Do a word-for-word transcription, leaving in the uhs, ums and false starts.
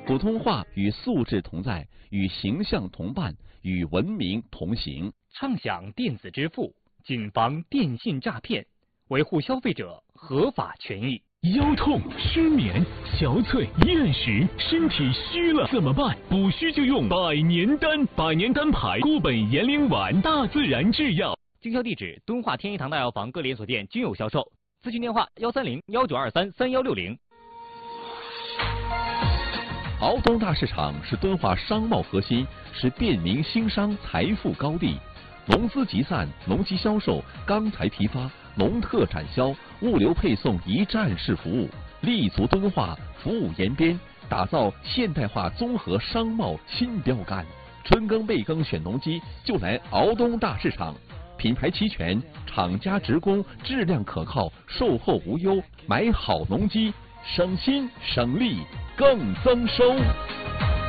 普通话与素质同在，与形象同伴，与文明同行。 畅享电子支付，谨防电信诈骗，维护消费者合法权益。 腰痛、失眠、憔悴、厌食，身体虚了怎么办？补虚就用百年丹，百年丹牌固本延龄丸，大自然制药。 经销地址：敦化天一堂大药房各连锁店均有销售。咨询电话：幺三零幺九二三三幺六零。 敖东大市场是敦化商贸核心，是便民兴商财富高地。农资集散、农机销售、钢材批发、农特产销、物流配送一站式服务，立足敦化，服务延边，打造现代化综合商贸新标杆。春耕备耕选农机，就来敖东大市场。品牌齐全，厂家直供，质量可靠，售后无忧。买好农机，省心省力更增收。